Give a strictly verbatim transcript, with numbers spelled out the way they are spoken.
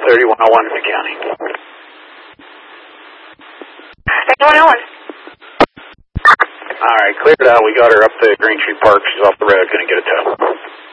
thirty-one oh one in the county. thirty-one oh one. All right, cleared out. We got her up to Green Tree Park. She's off the road. Going to get a tow.